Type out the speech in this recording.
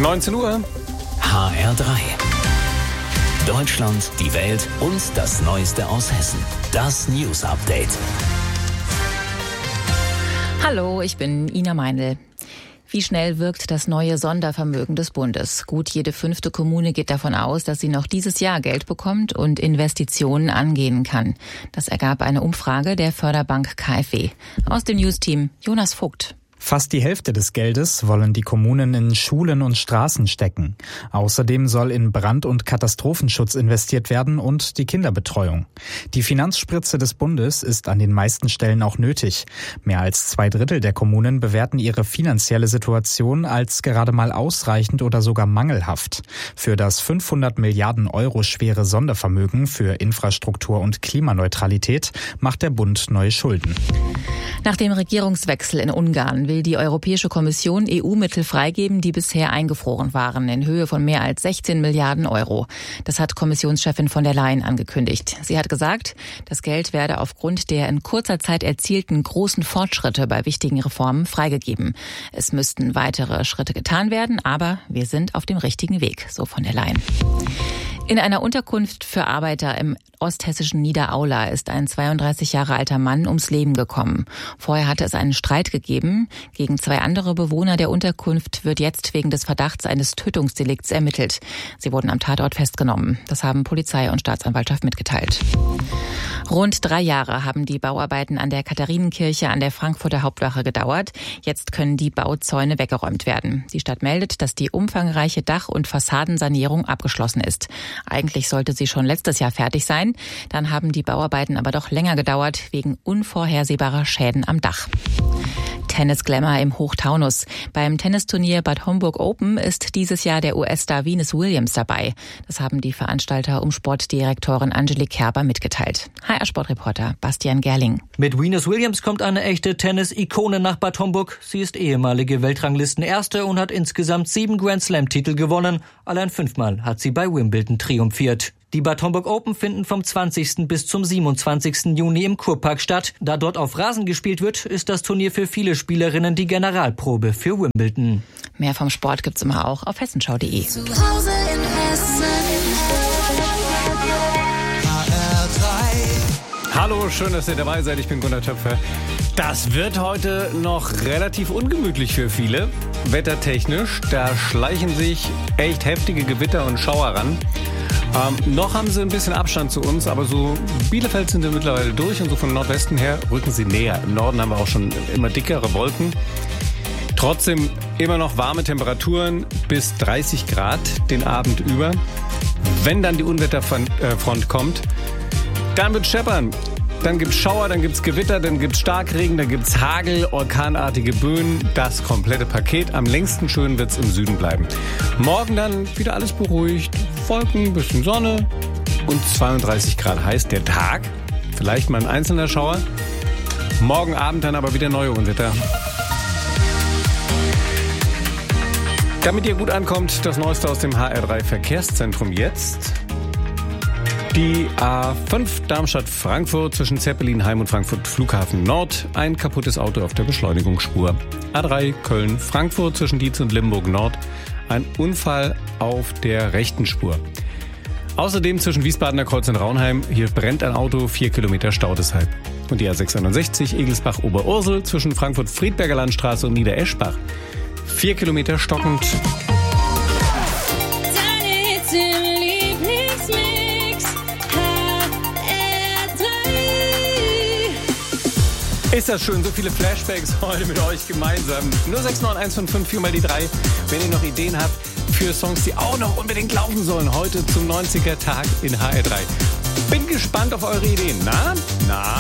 19 Uhr. HR3. Deutschland, die Welt und das Neueste aus Hessen. Das News Update. Hallo, ich bin Ina Meindl. Wie schnell wirkt das neue Sondervermögen des Bundes? Gut jede 5. Kommune geht davon aus, dass sie noch dieses Jahr Geld bekommt und Investitionen angehen kann. Das ergab eine Umfrage der Förderbank KfW. Aus dem News-Team Jonas Vogt. Fast die Hälfte des Geldes wollen die Kommunen in Schulen und Straßen stecken. Außerdem soll in Brand- und Katastrophenschutz investiert werden und die Kinderbetreuung. Die Finanzspritze des Bundes ist an den meisten Stellen auch nötig. Mehr als 2/3 der Kommunen bewerten ihre finanzielle Situation als gerade mal ausreichend oder sogar mangelhaft. Für das 500 Milliarden Euro schwere Sondervermögen für Infrastruktur und Klimaneutralität macht der Bund neue Schulden. Nach dem Regierungswechsel in Ungarn will die Europäische Kommission EU-Mittel freigeben, die bisher eingefroren waren, in Höhe von mehr als 16 Milliarden Euro. Das hat Kommissionschefin von der Leyen angekündigt. Sie hat gesagt, das Geld werde aufgrund der in kurzer Zeit erzielten großen Fortschritte bei wichtigen Reformen freigegeben. Es müssten weitere Schritte getan werden, aber wir sind auf dem richtigen Weg, so von der Leyen. In einer Unterkunft für Arbeiter im osthessischen Niederaula ist ein 32 Jahre alter Mann ums Leben gekommen. Vorher hatte es einen Streit gegeben. Gegen 2 andere Bewohner der Unterkunft wird jetzt wegen des Verdachts eines Tötungsdelikts ermittelt. Sie wurden am Tatort festgenommen. Das haben Polizei und Staatsanwaltschaft mitgeteilt. Rund 3 Jahre haben die Bauarbeiten an der Katharinenkirche an der Frankfurter Hauptwache gedauert. Jetzt können die Bauzäune weggeräumt werden. Die Stadt meldet, dass die umfangreiche Dach- und Fassadensanierung abgeschlossen ist. Eigentlich sollte sie schon letztes Jahr fertig sein. Dann haben die Bauarbeiten aber doch länger gedauert, wegen unvorhersehbarer Schäden am Dach. Tennis-Glamour im Hochtaunus. Beim Tennisturnier Bad Homburg Open ist dieses Jahr der US-Star Venus Williams dabei. Das haben die Veranstalter um Sportdirektorin Angelique Kerber mitgeteilt. HR-Sportreporter Bastian Gerling. Mit Venus Williams kommt eine echte Tennis-Ikone nach Bad Homburg. Sie ist ehemalige Weltranglistenerste und hat insgesamt 7 Grand-Slam-Titel gewonnen. Allein 5-mal hat sie bei Wimbledon triumphiert. Die Bad Homburg Open finden vom 20. bis zum 27. Juni im Kurpark statt. Da dort auf Rasen gespielt wird, ist das Turnier für viele Spielerinnen die Generalprobe für Wimbledon. Mehr vom Sport gibt's immer auch auf hessenschau.de. Zu Hause in Hessen. Hallo, schön, dass ihr dabei seid. Ich bin Gunnar Töpfer. Das wird heute noch relativ ungemütlich für viele. Wettertechnisch, da schleichen sich echt heftige Gewitter und Schauer ran. Noch haben sie ein bisschen Abstand zu uns, aber so Bielefeld sind wir mittlerweile durch und so von Nordwesten her rücken sie näher. Im Norden haben wir auch schon immer dickere Wolken. Trotzdem immer noch warme Temperaturen bis 30 Grad den Abend über. Wenn dann die Unwetterfront kommt, dann wird scheppern. Dann gibt's Schauer, dann gibt's Gewitter, dann gibt's Starkregen, dann gibt's Hagel, orkanartige Böen. Das komplette Paket. Am längsten schön wird's im Süden bleiben. Morgen dann wieder alles beruhigt. Wolken, bisschen Sonne und 32 Grad heiß der Tag. Vielleicht mal ein einzelner Schauer. Morgen Abend dann aber wieder neue Unwetter. Damit ihr gut ankommt, das Neueste aus dem HR3 Verkehrszentrum jetzt. Die A5 Darmstadt-Frankfurt zwischen Zeppelinheim und Frankfurt Flughafen Nord. Ein kaputtes Auto auf der Beschleunigungsspur. A3 Köln-Frankfurt zwischen Dietz und Limburg Nord. Ein Unfall auf der rechten Spur. Außerdem zwischen Wiesbadener Kreuz und Raunheim. Hier brennt ein Auto, 4 Kilometer Stau deshalb. Und die A661 Egelsbach-Oberursel zwischen Frankfurt-Friedberger Landstraße und Niedereschbach. 4 Kilometer stockend. Ist das schön, so viele Flashbacks heute mit euch gemeinsam. 0691554 mal die 3, wenn ihr noch Ideen habt für Songs, die auch noch unbedingt laufen sollen. Heute zum 90er Tag in HR3. Bin gespannt auf eure Ideen. Na?